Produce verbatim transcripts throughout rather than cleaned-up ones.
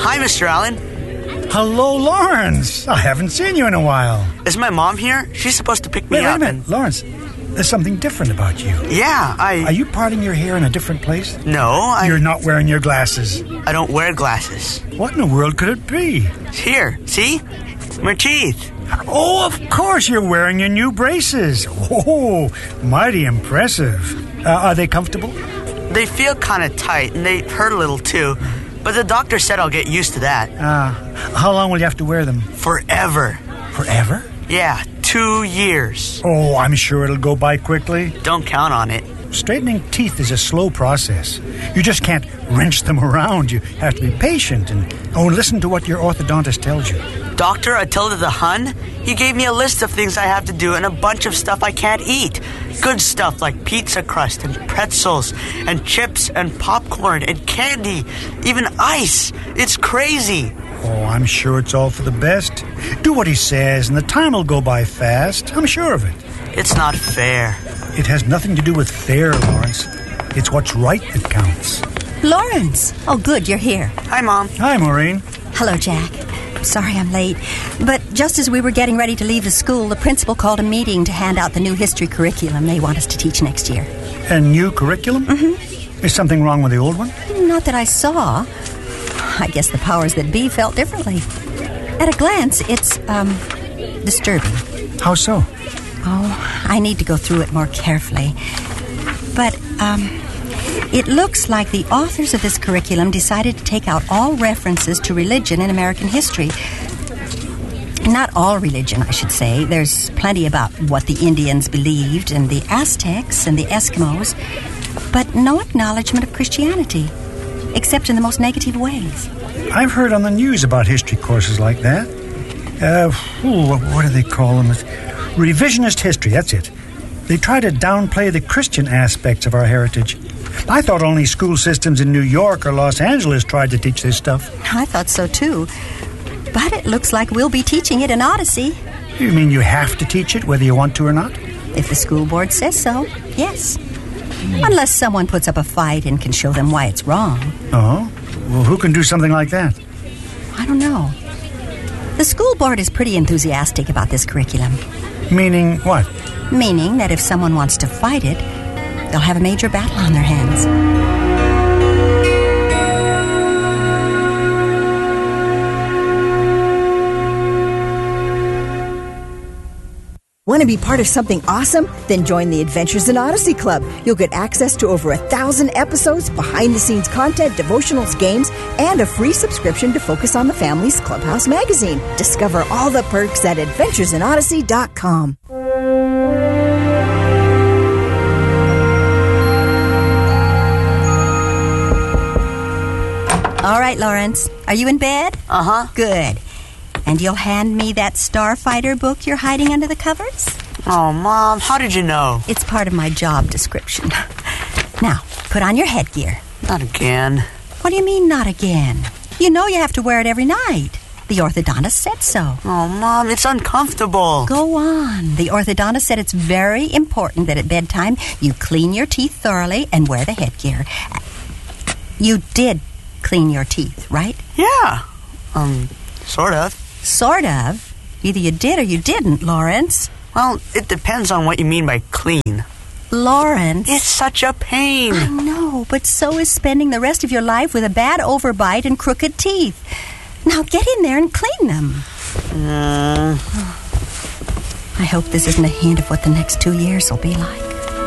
Hi, Mister Allen. Hello, Lawrence. I haven't seen you in a while. Is my mom here? She's supposed to pick me wait, up. Wait a minute, and... Lawrence. There's something different about you. Yeah, I... Are you parting your hair in a different place? No, I... You're not wearing your glasses. I don't wear glasses. What in the world could it be? Here, see? My teeth. Oh, of course you're wearing your new braces. Oh, mighty impressive. Uh, are they comfortable? They feel kind of tight, and they hurt a little, too. But the doctor said I'll get used to that. Uh, how long will you have to wear them? Forever. Forever? Yeah, two years. Oh, I'm sure it'll go by quickly. Don't count on it. Straightening teeth is a slow process. You just can't wrench them around. You have to be patient and, oh, listen to what your orthodontist tells you. Doctor Attila the Hun, he gave me a list of things I have to do and a bunch of stuff I can't eat. Good stuff like pizza crust and pretzels and chips and popcorn and candy, even ice. It's crazy. Oh, I'm sure it's all for the best. Do what he says and the time will go by fast. I'm sure of it. It's not fair. It has nothing to do with fair, Lawrence. It's what's right that counts. Lawrence! Oh, good, you're here. Hi, Mom. Hi, Maureen. Hello, Jack. Sorry I'm late. But just as we were getting ready to leave the school, the principal called a meeting to hand out the new history curriculum they want us to teach next year. A new curriculum? Mm-hmm. Is something wrong with the old one? Not that I saw. I guess the powers that be felt differently. At a glance, it's, um, disturbing. How so? Oh, I need to go through it more carefully. But, um, it looks like the authors of this curriculum decided to take out all references to religion in American history. Not all religion, I should say. There's plenty about what the Indians believed and the Aztecs and the Eskimos, but no acknowledgement of Christianity, except in the most negative ways. I've heard on the news about history courses like that. Uh, ooh, what do they call them? Revisionist history, that's it. They try to downplay the Christian aspects of our heritage. I thought only school systems in New York or Los Angeles tried to teach this stuff. I thought so, too. But it looks like we'll be teaching it in Odyssey. You mean you have to teach it, whether you want to or not? If the school board says so, yes. Mm. Unless someone puts up a fight and can show them why it's wrong. Oh? Well, who can do something like that? I don't know. The school board is pretty enthusiastic about this curriculum. Meaning what? Meaning that if someone wants to fight it, they'll have a major battle on their hands. Want to be part of something awesome? Then join the Adventures in Odyssey Club. You'll get access to over a thousand episodes, behind-the-scenes content, devotionals, games, and a free subscription to Focus on the Family's Clubhouse magazine. Discover all the perks at adventures in odyssey dot com. All right, Lawrence. Are you in bed? Uh-huh. Good. And you'll hand me that Starfighter book you're hiding under the covers? Oh, Mom, how did you know? It's part of my job description. Now, put on your headgear. Not again. What do you mean, not again? You know you have to wear it every night. The orthodontist said so. Oh, Mom, it's uncomfortable. Go on. The orthodontist said it's very important that at bedtime you clean your teeth thoroughly and wear the headgear. You did clean your teeth, right? Yeah. Um, sort of. Sort of? Either you did or you didn't, Lawrence. Well, it depends on what you mean by clean. Lawrence. It's such a pain. I know, but so is spending the rest of your life with a bad overbite and crooked teeth. Now get in there and clean them. Mm. I hope this isn't a hint of what the next two years will be like.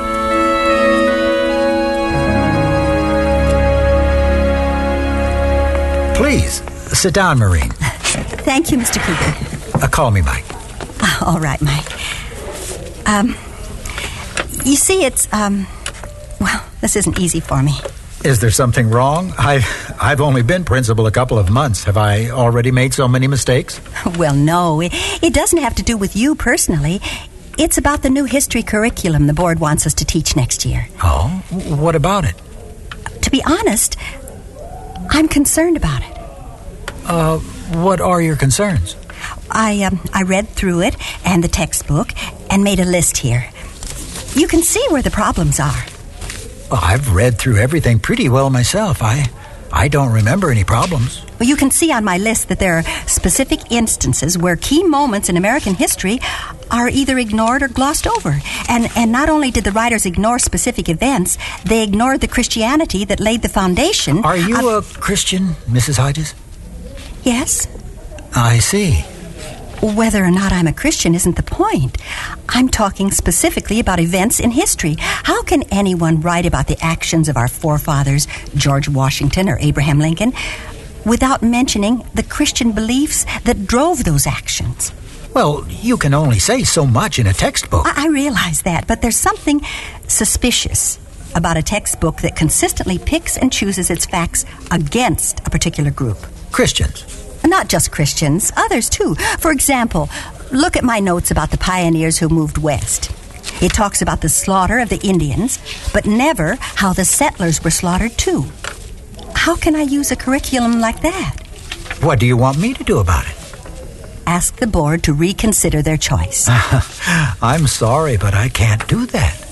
Please, sit down, Maureen. Thank you, Mister Cougar. Uh, call me Mike. All right, Mike. Um, you see, it's, um, well, this isn't easy for me. Is there something wrong? I, I've only been principal a couple of months. Have I already made so many mistakes? Well, no. It, it doesn't have to do with you personally. It's about the new history curriculum the board wants us to teach next year. Oh? What about it? To be honest, I'm concerned about it. Uh, what are your concerns? I, um, I read through it and the textbook and made a list here. You can see where the problems are. Well, I've read through everything pretty well myself. I I don't remember any problems. Well, you can see on my list that there are specific instances where key moments in American history are either ignored or glossed over. And, and not only did the writers ignore specific events, they ignored the Christianity that laid the foundation. Are you of... a Christian, Missus Hodges? Yes. I see. Whether or not I'm a Christian isn't the point. I'm talking specifically about events in history. How can anyone write about the actions of our forefathers, George Washington or Abraham Lincoln, without mentioning the Christian beliefs that drove those actions? Well, you can only say so much in a textbook. I, I realize that, but there's something suspicious about a textbook that consistently picks and chooses its facts against a particular group. Christians. Not just Christians, others too. For example, look at my notes about the pioneers who moved west. It talks about the slaughter of the Indians, but never how the settlers were slaughtered too. How can I use a curriculum like that? What do you want me to do about it? Ask the board to reconsider their choice. I'm sorry, but I can't do that.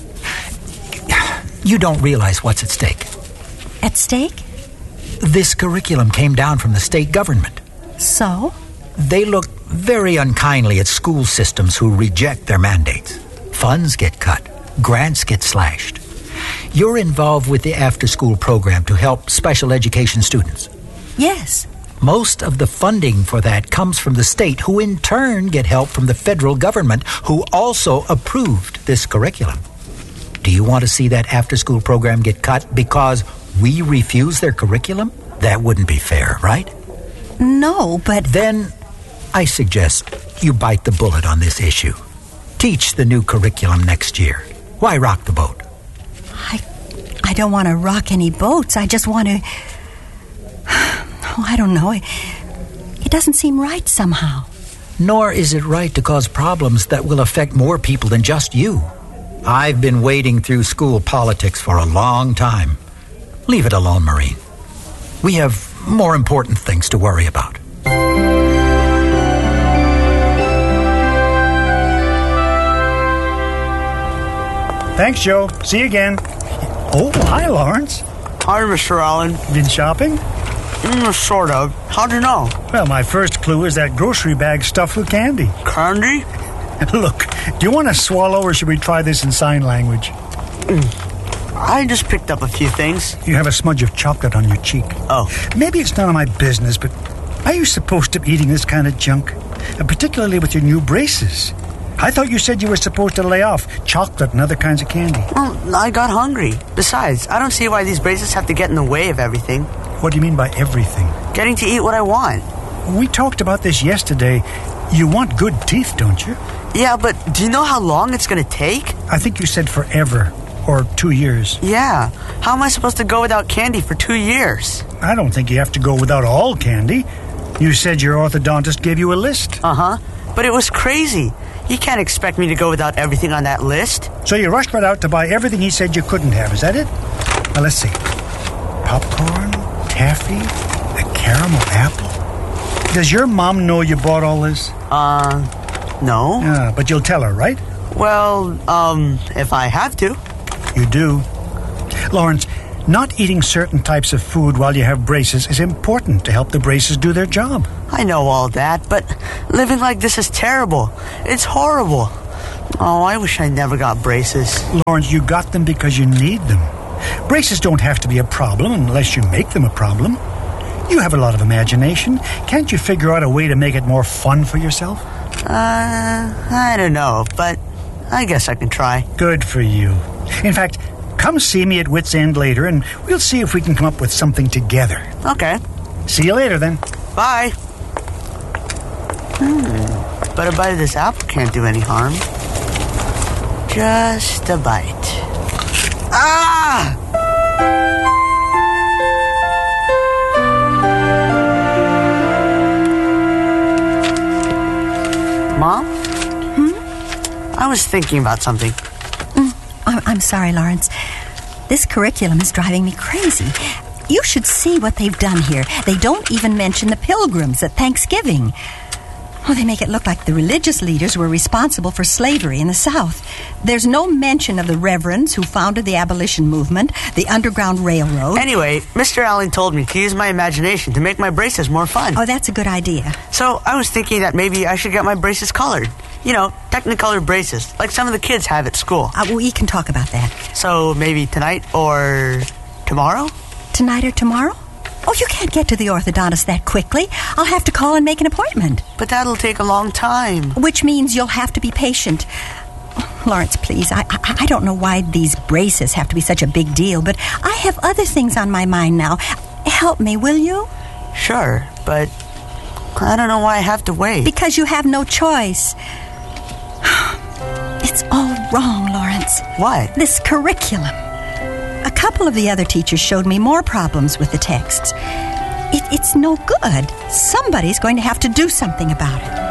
You don't realize what's at stake. At stake? This curriculum came down from the state government. So? They look very unkindly at school systems who reject their mandates. Funds get cut. Grants get slashed. You're involved with the after-school program to help special education students. Yes. Most of the funding for that comes from the state, who in turn get help from the federal government, who also approved this curriculum. Do you want to see that after-school program get cut because we refuse their curriculum? That wouldn't be fair, right? No, but... Then I suggest you bite the bullet on this issue. Teach the new curriculum next year. Why rock the boat? I, I don't want to rock any boats. I just want to... Oh, I don't know. It, it doesn't seem right somehow. Nor is it right to cause problems that will affect more people than just you. I've been wading through school politics for a long time. Leave it alone, Maureen. We have more important things to worry about. Thanks, Joe. See you again. Oh, hi, Lawrence. Hi, Mister Allen. Been shopping? Mm, sort of. How'd you know? Well, my first clue is that grocery bag stuffed with candy. Candy? Look, do you want to swallow or should we try this in sign language? Mm. I just picked up a few things. You have a smudge of chocolate on your cheek. Oh. Maybe it's none of my business, but are you supposed to be eating this kind of junk? Uh, particularly with your new braces. I thought you said you were supposed to lay off chocolate and other kinds of candy. Well, I got hungry. Besides, I don't see why these braces have to get in the way of everything. What do you mean by everything? Getting to eat what I want. We talked about this yesterday. You want good teeth, don't you? Yeah, but do you know how long it's going to take? I think you said forever. Or two years. Yeah. How am I supposed to go without candy for two years? I don't think you have to go without all candy. You said your orthodontist gave you a list. Uh-huh. But it was crazy. He can't expect me to go without everything on that list. So you rushed right out to buy everything he said you couldn't have, is that it? Now, let's see. Popcorn, taffy, a caramel apple. Does your mom know you bought all this? Uh, no. Yeah, but you'll tell her, right? Well, um, if I have to. You do. Lawrence, not eating certain types of food while you have braces is important to help the braces do their job. I know all that, but living like this is terrible. It's horrible. Oh, I wish I never got braces. Lawrence, you got them because you need them. Braces don't have to be a problem unless you make them a problem. You have a lot of imagination. Can't you figure out a way to make it more fun for yourself? Uh, I don't know, but I guess I can try. Good for you. In fact, come see me at Wits End later, and we'll see if we can come up with something together. Okay. See you later, then. Bye. Hmm. But a bite of this apple can't do any harm. Just a bite. Ah! Mom? Hmm? I was thinking about something. Mm, I'm, I'm sorry, Lawrence. This curriculum is driving me crazy. You should see what they've done here. They don't even mention the Pilgrims at Thanksgiving. Oh, they make it look like the religious leaders were responsible for slavery in the South. There's no mention of the reverends who founded the abolition movement, the Underground Railroad. Anyway, Mister Allen told me to use my imagination to make my braces more fun. Oh, that's a good idea. So I was thinking that maybe I should get my braces colored. You know, Technicolor braces, like some of the kids have at school. Uh, we can talk about that. So maybe tonight or tomorrow? Tonight or tomorrow? Oh, you can't get to the orthodontist that quickly. I'll have to call and make an appointment. But that'll take a long time. Which means you'll have to be patient. Lawrence, please, I, I, I don't know why these braces have to be such a big deal, but I have other things on my mind now. Help me, will you? Sure, but I don't know why I have to wait. Because you have no choice. It's all wrong, Lawrence. What? This curriculum. A couple of the other teachers showed me more problems with the texts. It, it's no good. Somebody's going to have to do something about it.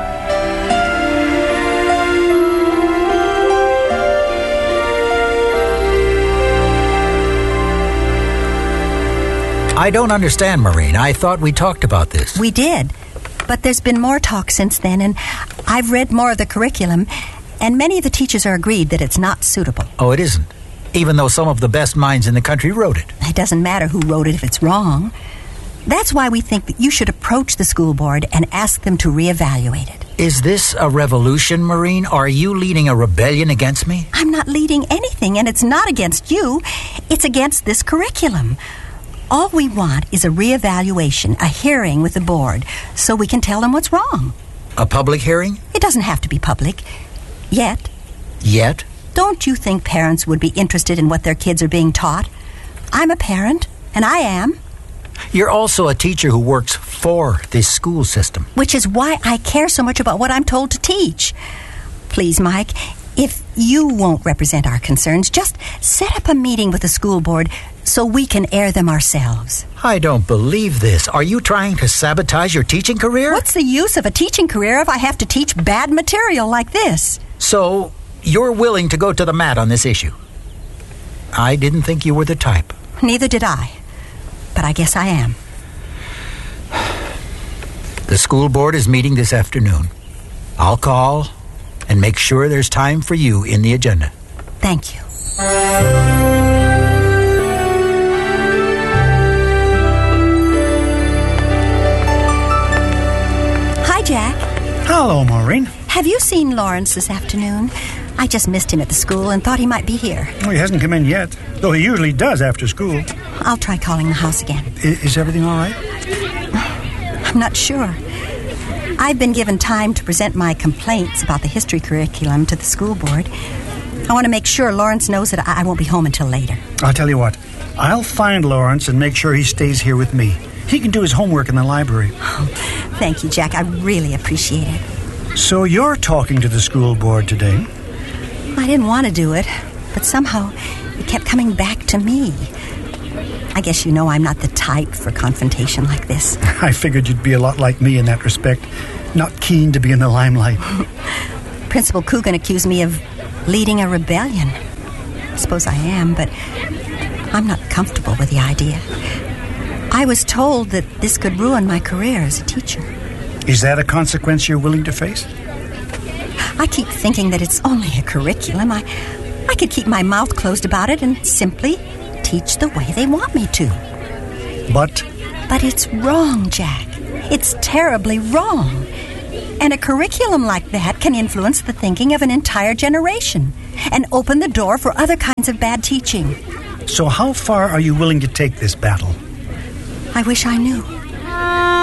I don't understand, Maureen. I thought we talked about this. We did. But there's been more talk since then, and I've read more of the curriculum, and many of the teachers are agreed that it's not suitable. Oh, it isn't? Even though some of the best minds in the country wrote it. It doesn't matter who wrote it if it's wrong. That's why we think that you should approach the school board and ask them to reevaluate it. Is this a revolution, Maureen? Are you leading a rebellion against me? I'm not leading anything, and it's not against you. It's against this curriculum. All we want is a reevaluation, a hearing with the board, so we can tell them what's wrong. A public hearing? It doesn't have to be public. Yet. Yet? Don't you think parents would be interested in what their kids are being taught? I'm a parent, and I am. You're also a teacher who works for this school system. Which is why I care so much about what I'm told to teach. Please, Mike, if you won't represent our concerns, just set up a meeting with the school board so we can air them ourselves. I don't believe this. Are you trying to sabotage your teaching career? What's the use of a teaching career if I have to teach bad material like this? So, you're willing to go to the mat on this issue? I didn't think you were the type. Neither did I. But I guess I am. The school board is meeting this afternoon. I'll call and make sure there's time for you in the agenda. Thank you. Hi, Jack. Hello, Maureen. Have you seen Lawrence this afternoon? I just missed him at the school and thought he might be here. Oh, he hasn't come in yet, though he usually does after school. I'll try calling the house again. I- is everything all right? I'm not sure. I've been given time to present my complaints about the history curriculum to the school board. I want to make sure Lawrence knows that I won't be home until later. I'll tell you what. I'll find Lawrence and make sure he stays here with me. He can do his homework in the library. Oh, thank you, Jack. I really appreciate it. So you're talking to the school board today? I didn't want to do it, but somehow it kept coming back to me. I guess you know I'm not the type for confrontation like this. I figured you'd be a lot like me in that respect. Not keen to be in the limelight. Principal Coogan accused me of leading a rebellion. I suppose I am, but I'm not comfortable with the idea. I was told that this could ruin my career as a teacher. Is that a consequence you're willing to face? I keep thinking that it's only a curriculum. I, I could keep my mouth closed about it and simply teach the way they want me to. But? But it's wrong, Jack. It's terribly wrong. And a curriculum like that can influence the thinking of an entire generation and open the door for other kinds of bad teaching. So how far are you willing to take this battle? I wish I knew.